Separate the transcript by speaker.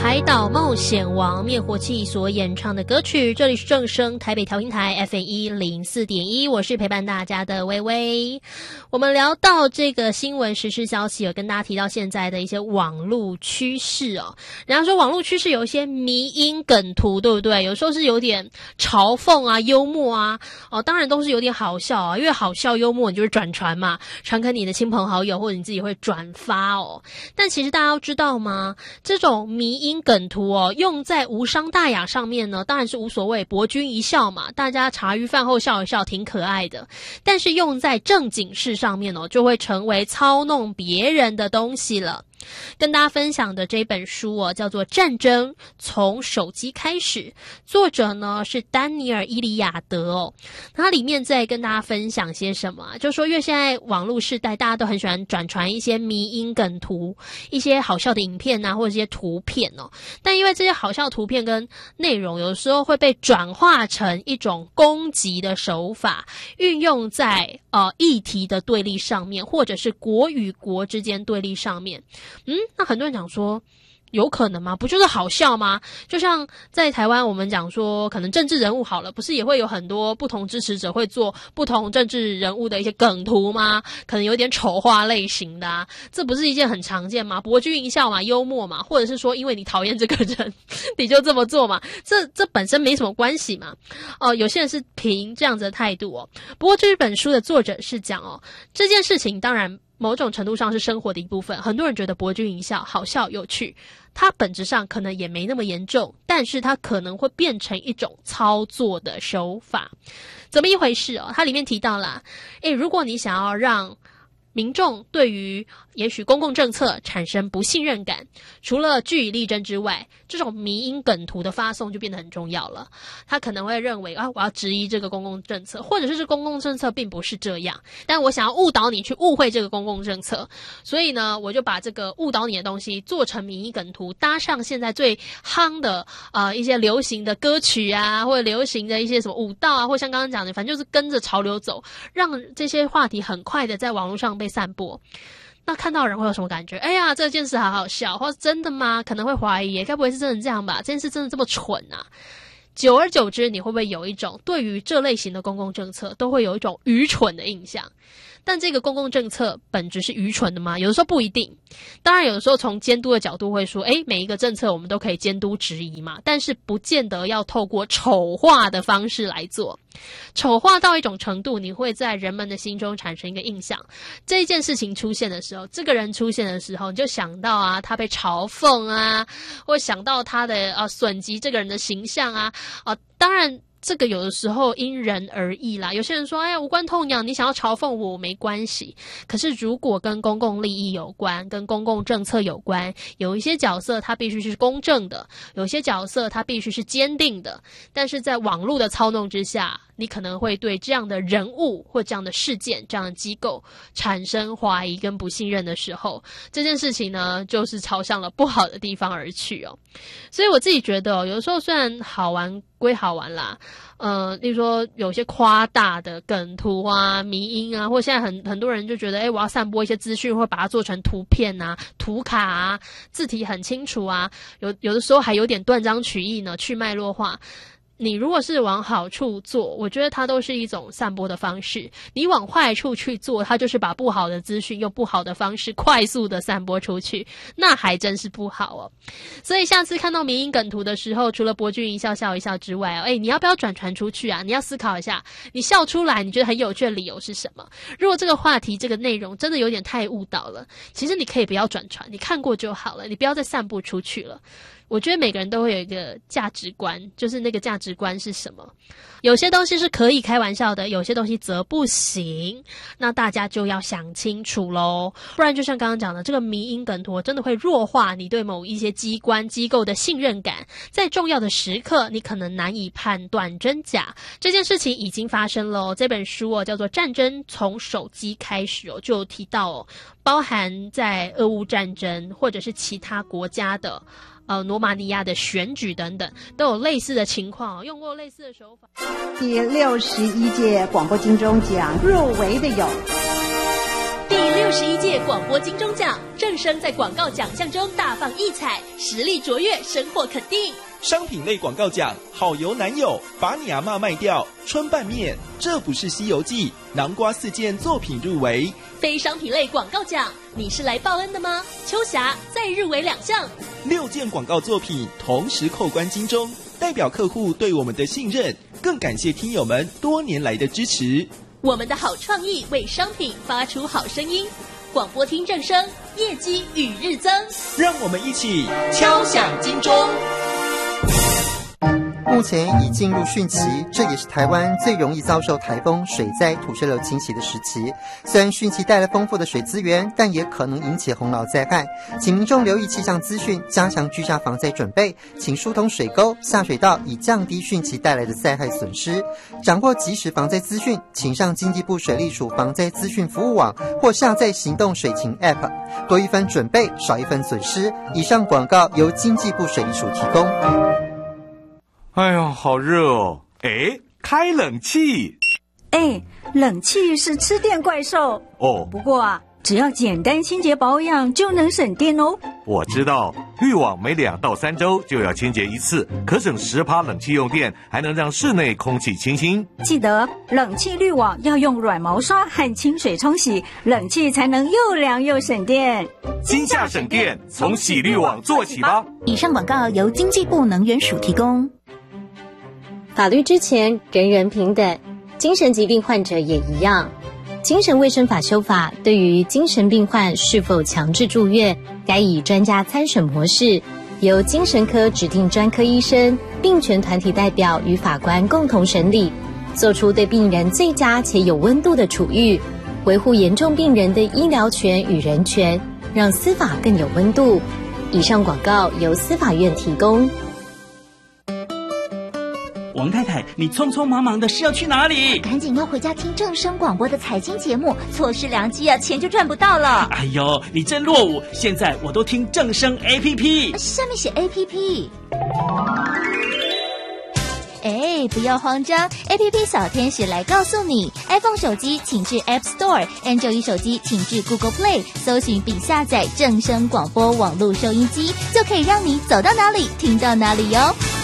Speaker 1: 海岛冒险王灭火器所演唱的歌曲，这里是正声台北调频台 FM104.1， 我是陪伴大家的微微。我们聊到这个新闻时事消息，有跟大家提到现在的一些网络趋势哦。人家说网络趋势有一些迷因梗图，对不对？有时候是有点嘲讽啊、幽默啊，当然都是有点好笑啊，因为好笑幽默你就是转传嘛，传给你的亲朋好友或者你自己会转发哦。但其实大家要知道吗？这种迷因梗图用在无伤大雅上面呢，当然是无所谓，博君一笑嘛，大家茶余饭后笑一笑挺可爱的。但是用在正经事上面就会成为操弄别人的东西了。跟大家分享的这本书叫做《战争从手机开始》，作者呢是丹尼尔·伊里亚德它里面在跟大家分享些什么就说因为现在网络时代大家都很喜欢转传一些迷因梗图，一些好笑的影片或者一些图片但因为这些好笑的图片跟内容有时候会被转化成一种攻击的手法，运用在议题的对立上面，或者是国与国之间对立上面。那很多人讲说有可能吗？不就是好笑吗？就像在台湾我们讲说可能政治人物好了，不是也会有很多不同支持者会做不同政治人物的一些梗图吗？可能有点丑化类型的这不是一件很常见吗？博君一笑嘛，幽默嘛，或者是说因为你讨厌这个人你就这么做嘛，这本身没什么关系嘛。有些人是凭这样子的态度不过这本书的作者是讲这件事情当然某种程度上是生活的一部分，很多人觉得博君一笑好笑有趣，它本质上可能也没那么严重，但是它可能会变成一种操作的手法。怎么一回事它里面提到啦如果你想要让民众对于也许公共政策产生不信任感，除了据以力争之外，这种迷因梗图的发送就变得很重要了。他可能会认为我要质疑这个公共政策，或者是这公共政策并不是这样，但我想要误导你去误会这个公共政策，所以呢我就把这个误导你的东西做成迷因梗图，搭上现在最夯的一些流行的歌曲啊，或者流行的一些什么舞蹈或像刚刚讲的，反正就是跟着潮流走，让这些话题很快的在网络上被散播。那看到人会有什么感觉？哎呀，这件事好好笑，或是真的吗？可能会怀疑该不会是真的这样吧？这件事真的这么蠢啊？久而久之，你会不会有一种对于这类型的公共政策都会有一种愚蠢的印象？但这个公共政策本质是愚蠢的吗？有的时候不一定。当然有的时候从监督的角度会说每一个政策我们都可以监督质疑嘛，但是不见得要透过丑化的方式来做。丑化到一种程度，你会在人们的心中产生一个印象，这一件事情出现的时候，这个人出现的时候，你就想到他被嘲讽或想到他的损及这个人的形象当然这个有的时候因人而异啦，有些人说哎呀无关痛痒，你想要嘲讽我没关系。可是如果跟公共利益有关，跟公共政策有关，有一些角色它必须是公正的，有些角色它必须是坚定的，但是在网络的操弄之下，你可能会对这样的人物或这样的事件这样的机构产生怀疑跟不信任的时候，这件事情呢就是朝向了不好的地方而去所以我自己觉得有的时候虽然好玩归好玩啦，例如说有些夸大的梗图迷因或现在很多人就觉得我要散播一些资讯，或把它做成图片图卡字体很清楚有的时候还有点断章取义呢，去脉络化。你如果是往好处做，我觉得它都是一种散播的方式，你往坏处去做，它就是把不好的资讯用不好的方式快速的散播出去，那还真是不好所以下次看到迷因梗图的时候，除了博君一笑笑一笑之外你要不要转传出去你要思考一下，你笑出来你觉得很有趣的理由是什么？如果这个话题这个内容真的有点太误导了，其实你可以不要转传，你看过就好了，你不要再散布出去了。我觉得每个人都会有一个价值观，就是那个价值观是什么。有些东西是可以开玩笑的，有些东西则不行，那大家就要想清楚咯，不然就像刚刚讲的，这个迷因梗图真的会弱化你对某一些机关机构的信任感，在重要的时刻你可能难以判断真假。这件事情已经发生了这本书叫做《战争从手机开始》就有提到包含在俄乌战争或者是其他国家的罗马尼亚的选举等等，都有类似的情况，用过类似的手法。
Speaker 2: 第61届广播金钟奖入围的有第
Speaker 1: 61届广播金钟奖，正声在广告奖项中大放异彩，实力卓越，深获肯定。
Speaker 2: 商品类广告奖，好油男友，把你阿嬷卖掉，春拌面，这不是西游记，南瓜4件作品入围。
Speaker 1: 非商品类广告奖，你是来报恩的吗？秋霞再入围2项
Speaker 2: ，6件广告作品同时扣关金钟，代表客户对我们的信任，更感谢听友们多年来的支持。
Speaker 1: 我们的好创意为商品发出好声音，广播听正声，业绩与日增。
Speaker 2: 让我们一起敲响金钟。
Speaker 3: 目前已进入汛期，这也是台湾最容易遭受台风、水灾、土石流侵袭的时期。虽然汛期带来丰富的水资源，但也可能引起洪涝灾害，请民众留意气象资讯，加强居家防灾准备，请疏通水沟、下水道，以降低汛期带来的灾害损失。掌握即时防灾资讯，请上经济部水利署防灾资讯服务网或下载行动水情 App， 多一分准备，少一分损失。以上广告由经济部水利署提供。
Speaker 4: 哎呦，好热哦！哎，开冷气。
Speaker 5: 哎，冷气是吃电怪兽
Speaker 4: 哦。
Speaker 5: 不过啊，只要简单清洁保养就能省电哦。
Speaker 4: 我知道，滤网每2到3周就要清洁一次，可省10%冷气用电，还能让室内空气清新。
Speaker 5: 记得冷气滤网要用软毛刷和清水冲洗，冷气才能又凉又省电。
Speaker 4: 今夏省电，从洗滤网做起吧。
Speaker 6: 以上广告由经济部能源署提供。
Speaker 7: 法律之前人人平等，精神疾病患者也一样。精神卫生法修法对于精神病患是否强制住院，该以专家参审模式，由精神科指定专科医生、病权团体代表与法官共同审理，做出对病人最佳且有温度的处遇，维护严重病人的医疗权与人权，让司法更有温度。以上广告由司法院提供。
Speaker 8: 王太太，你匆匆忙忙的是要去哪里？
Speaker 6: 赶紧要回家听正声广播的财经节目，错失良机啊，钱就赚不到了。
Speaker 8: 哎呦，你真落伍！现在我都听正声 APP，
Speaker 6: 上面写 APP。哎，不要慌张 ，APP 小天使来告诉你 ，iPhone 手机请至 App Store，Android 手机请至 Google Play， 搜寻并下载正声广播网络收音机，就可以让你走到哪里听到哪里哟。